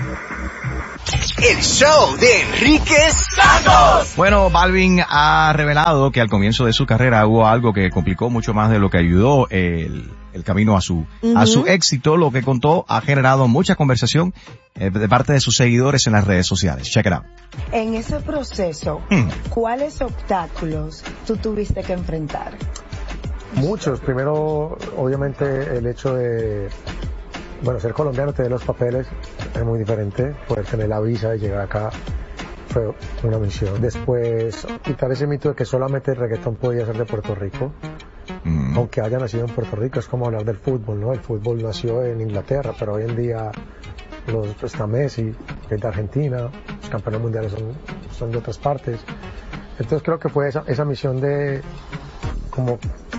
El show de Enrique Santos. Bueno, Balvin ha revelado que al comienzo de su carrera hubo algo que complicó mucho más de lo que ayudó el camino a su éxito. Lo que contó ha generado mucha conversación de parte de sus seguidores en las redes sociales. Check it out. En ese proceso, ¿cuáles obstáculos tú tuviste que enfrentar? Muchos. Primero, obviamente, el hecho de, ser colombiano, tener los papeles es muy diferente. Poder tener la visa y llegar acá fue una misión. Después, quitar ese mito de que solamente el reggaetón podía ser de Puerto Rico. Aunque haya nacido en Puerto Rico, es como hablar del fútbol, ¿no? El fútbol nació en Inglaterra, pero hoy en día está Messi, que es de Argentina, los campeones mundiales son de otras partes. Entonces creo que fue esa misión de como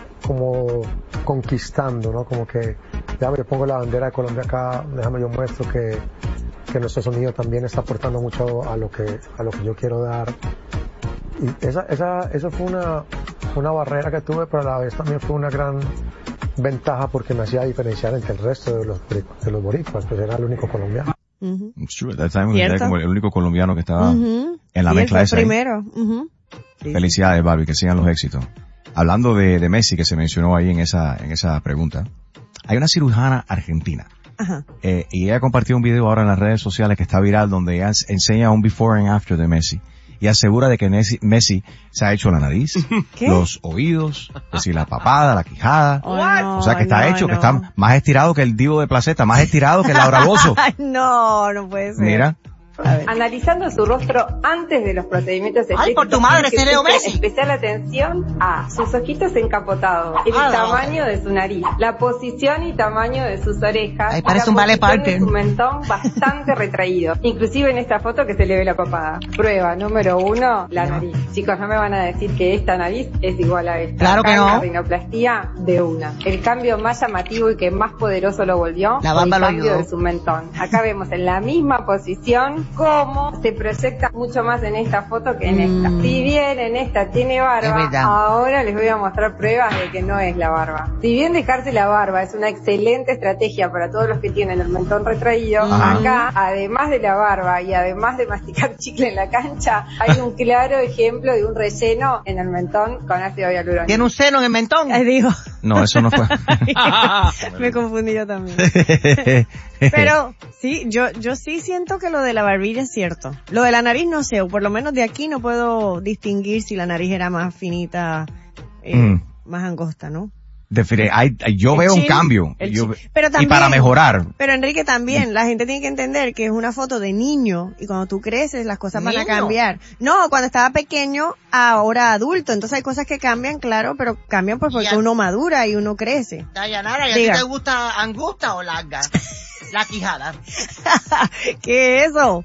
conquistando, ¿no? Como que ya yo pongo la bandera de Colombia acá, déjame yo muestro que nuestro sonido también está aportando mucho a lo que yo quiero dar. Y eso fue una barrera que tuve, pero a la vez también fue una gran ventaja porque me hacía diferenciar entre el resto de los boricuas, pues era el único colombiano. It's true. That time era como el único colombiano que estaba en la mezcla esa. Primero. Sí. Felicidades, Barbie, que sigan los éxitos. Hablando de Messi, que se mencionó ahí en esa pregunta, hay una cirujana argentina. Ajá. Y ella compartió un video ahora en las redes sociales que está viral donde ella enseña un before and after de Messi. Y asegura de que Messi se ha hecho la nariz, los oídos, la papada, la quijada. O sea que está hecho, que está más estirado que el Divo de Placeta, más estirado que Laura Bozzo. No puede ser. Mira. Analizando su rostro antes de los procedimientos estéticos. ¡Ay, por tu madre, ese Leo Messi! Especial atención a sus ojitos encapotados, el tamaño de su nariz, la posición y tamaño de sus orejas. Ay, parece un Vale Parker. Su mentón bastante retraído. Inclusive en esta foto que se le ve la papada. Prueba número 1, la nariz. Chicos, no me van a decir que esta nariz es igual a esta. Claro que no. La rinoplastia de una. El cambio más llamativo y que más poderoso lo volvió, la bamba el cambio lo ayudó. de su mentón. Acá vemos en la misma posición cómo se proyecta mucho más en esta foto que en esta. Si bien en esta tiene barba, ahora les voy a mostrar pruebas de que no es la barba. Si bien dejarse la barba es una excelente estrategia para todos los que tienen el mentón retraído, acá, además de la barba y además de masticar chicle en la cancha, hay un claro ejemplo de un relleno en el mentón con ácido hialurónico. ¿Tiene un seno en el mentón? Digo. No, eso no fue. Me confundí yo también. Pero sí, yo sí siento que lo de la barbilla es cierto. Lo de la nariz no sé, o por lo menos de aquí no puedo distinguir si la nariz era más finita, más angosta, ¿no? Yo veo un cambio. Pero también, y para mejorar. Pero Enrique también, la gente tiene que entender que es una foto de niño y cuando tú creces las cosas van a cambiar. No, cuando estaba pequeño, ahora adulto. Entonces hay cosas que cambian, claro, pero cambian porque uno madura y uno crece. Dayanara, ¿y a ti te gusta angosta o larga? La quijada. ¿Qué es eso?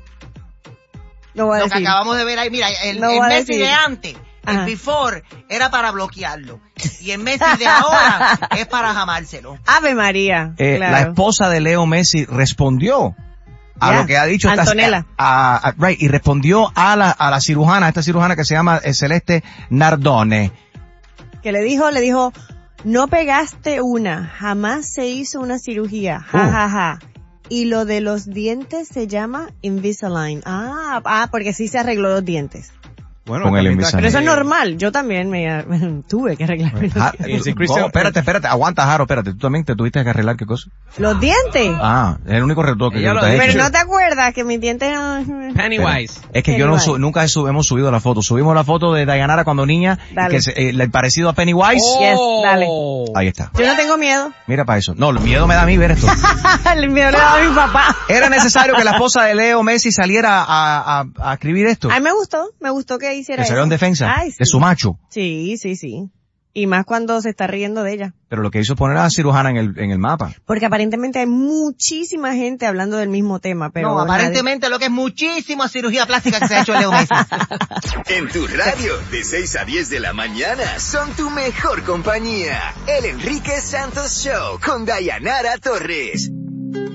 Lo que acabamos de ver ahí, mira, el Messi de antes, el before, era para bloquearlo. Y el Messi de ahora es para jamárselo. Ave María. Claro. La esposa de Leo Messi respondió a lo que ha dicho Antonella. Y respondió a la cirujana, esta cirujana que se llama Celeste Nardone. Que le dijo, no pegaste jamás se hizo una cirugía, ja. Y lo de los dientes se llama Invisalign. Porque sí se arregló los dientes. Bueno, con el Invisalign. Pero eso es normal. Yo también me tuve que arreglarme los dientes. Espérate, aguanta, Jaro, espérate. ¿Tú también te tuviste que arreglar qué cosa? ¿Los dientes? Es el único retoque que yo te he hecho. Pero no te acuerdas que mis dientes no... Pennywise. Es que nunca hemos subido la foto. Subimos la foto de Dayanara cuando niña, que parecido a Pennywise. Dale. Ahí está. Yo no tengo miedo. Mira para eso. No, el miedo me da a mí ver esto. El miedo le da a mi papá. ¿Era necesario que la esposa de Leo Messi saliera a escribir esto? A mí me gustó que hiciera eso. ¿Que salió en defensa de su macho? Sí. Y más cuando se está riendo de ella. Pero lo que hizo es poner a la cirujana en el mapa. Porque aparentemente hay muchísima gente hablando del mismo tema, pero... No, aparentemente lo que es muchísima cirugía plástica que se ha hecho Leo Messi. En tu radio, de 6 a 10 de la mañana, son tu mejor compañía. El Enrique Santos Show con Dayanara Torres.